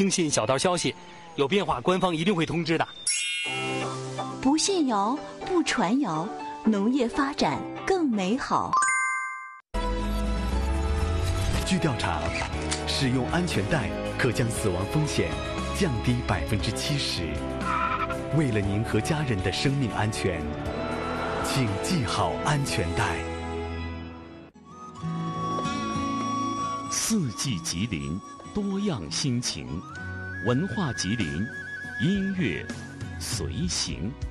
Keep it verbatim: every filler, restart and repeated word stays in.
轻信小道消息，有变化官方一定会通知的。 不信谣，不传谣，农业发展更美好。 据调查，使用安全带可将死亡风险降低百分之七十。为了您和家人的生命安全，请系好安全带。 四季吉林，多样心情，文化吉林，音乐随行。